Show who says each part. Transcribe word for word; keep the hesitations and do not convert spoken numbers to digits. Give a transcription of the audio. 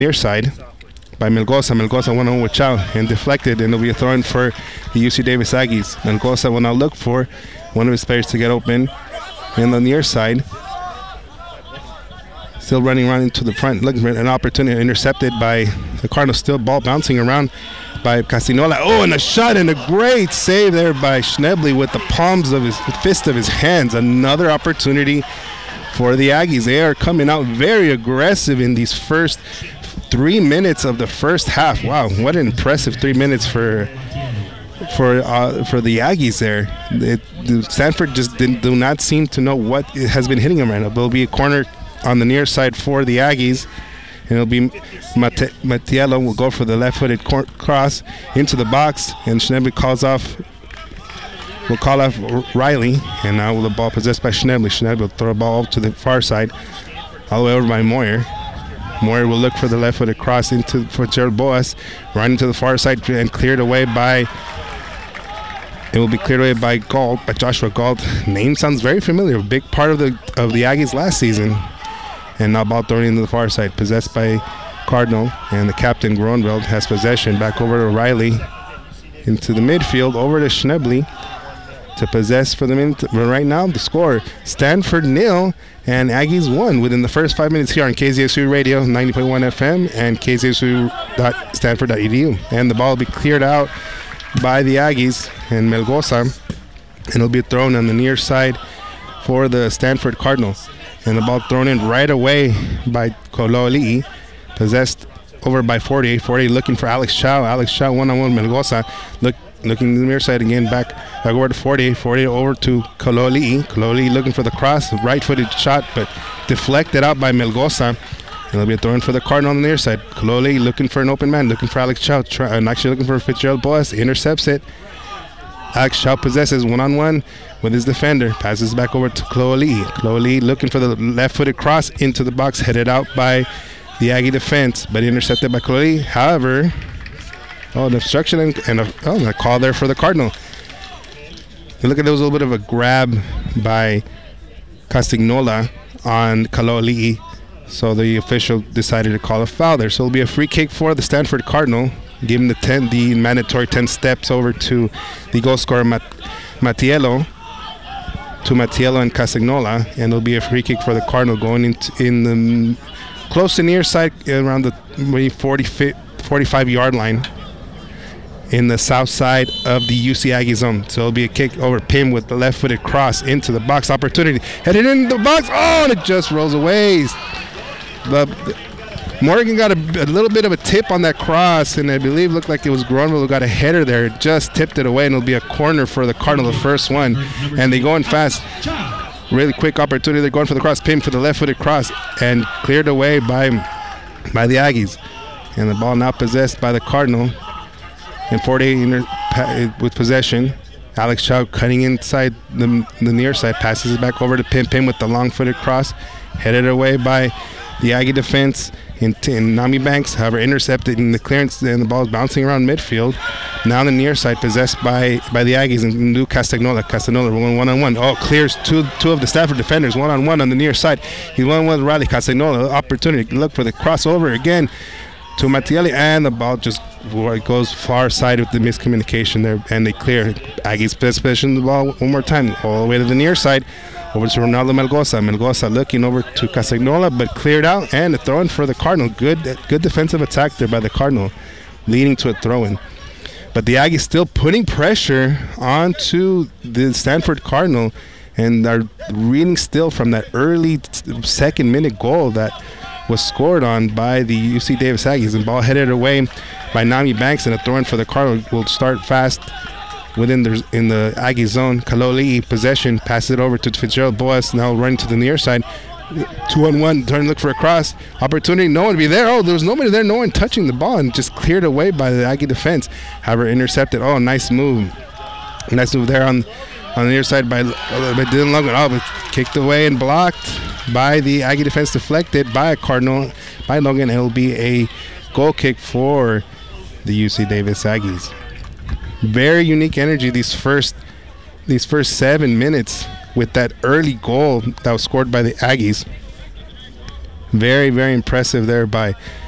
Speaker 1: near side by Melgoza. Melgoza one on one with Chow and deflected, and it'll be a throw in for the U C Davis Aggies. Melgoza will now look for one of his players to get open in the near side. Still running around into the front, looking for an opportunity, intercepted by the Cardinals. Still ball bouncing around by Castagnola. Oh, and a shot and a great save there by Schnebly with the palms of his fist of his hands. Another opportunity for the Aggies. They are coming out very aggressive in these first three minutes of the first half. Wow, what an impressive three minutes for for uh, for the Aggies there. It, the Stanford just didn't, do not seem to know what has been hitting them right now. There'll be a corner on the near side for the Aggies, and it'll be Mate- Matiello will go for the left-footed cor- cross into the box, and Schnebly calls off will call off Riley, and now the ball possessed by Schnebly. Schnebly will throw the ball to the far side, all the way over by Moyer. Moyer will look for the left-footed cross into for Gerald Boas, running to the far side and cleared away by. It will be cleared away by Galt, by Joshua Galt. Name sounds very familiar. A big part of the of the Aggies last season. And now ball thrown into the far side, possessed by Cardinal, and the captain Gronveld has possession. Back over to Riley, into the midfield, over to Schnebly to possess for the minute. But right now, the score: Stanford nil and Aggies one within the first five minutes here on K Z S U Radio ninety point one F M and K Z S U dot stanford dot e d u. And the ball will be cleared out by the Aggies and Melgoza, and it'll be thrown on the near side for the Stanford Cardinals. And the ball thrown in right away by Kololi'i, possessed over by forty. forty looking for Alex Chow. Alex Chow one-on-one Melgoza. Look, looking to the near side again, back, back over to forty. forty over to Kololi'i. Kololi'i looking for the cross, right-footed shot, but deflected out by Melgoza. And it'll be a throw in for the Cardinal on the near side. Kololi'i looking for an open man, looking for Alex Chow, try, and actually looking for Fitzgerald Boas, intercepts it. Alex Chow possesses one-on-one with his defender. Passes back over to Kololi'i. Kololi'i looking for the left-footed cross into the box, headed out by the Aggie defense, but intercepted by Kololi'i. However, oh, an obstruction and, and a, oh, a call there for the Cardinal. You look at there was a little bit of a grab by Castagnola on Kololi'i, so the official decided to call a foul there. So it'll be a free kick for the Stanford Cardinal, giving the ten, the mandatory ten steps over to the goal scorer Mat- Matiello, to Matiello and Castagnola, and it'll be a free kick for the Cardinal going into in the close to near side around the maybe forty, forty-five yard line in the south side of the U C Aggie zone. So it'll be a kick over Pim with the left-footed cross into the box. Opportunity headed in the box. Oh, and it just rolls away. The, the Morgan got a, a little bit of a tip on that cross, and I believe looked like it was Gronville who got a header there. Just tipped it away, and it'll be a corner for the Cardinal, the first one. And they going fast. Really quick opportunity. They're going for the cross. Pim for the left-footed cross, and cleared away by by the Aggies. And the ball now possessed by the Cardinal. And forty inter, pa- with possession. Alex Chow cutting inside the, the near side. Passes it back over to Pim. Pim with the long-footed cross. Headed away by the Aggie defense in, in Nami Banks, however, intercepted in the clearance, and the ball is bouncing around midfield. Now on the near side, possessed by by the Aggies, and New Castagnola. Castagnola one one on one. Oh, clears two two of the Stafford defenders one on one on the near side. He's one on one with Riley. Castagnola, opportunity to look for the crossover again to Mattielli, and the ball just goes far side with the miscommunication there, and they clear. Aggies possession the ball one more time, all the way to the near side. Over to Ronaldo Melgoza. Melgoza looking over to Castagnola, but cleared out, and a throw-in for the Cardinal. Good good defensive attack there by the Cardinal, leading to a throw-in. But the Aggies still putting pressure onto the Stanford Cardinal, and are reading still from that early t- second minute goal that was scored on by the U C Davis Aggies. And ball headed away by Nami Banks, and a throw-in for the Cardinal will start fast within the in the Aggie zone. Kololi'i possession, passes it over to Fitzgerald Boas, now running to the near side. Two on one, turn to look for a cross. Opportunity, no one to be there. Oh, there was nobody there, no one touching the ball, and just cleared away by the Aggie defense. However, intercepted. Oh, nice move. Nice move there on, on the near side by, by Dylan Logan. Oh, but kicked away and blocked by the Aggie defense, deflected by a Cardinal, by Logan. It'll be a goal kick for the U C Davis Aggies. Very unique energy these first these first seven minutes with that early goal that was scored by the Aggies. Very, very impressive there by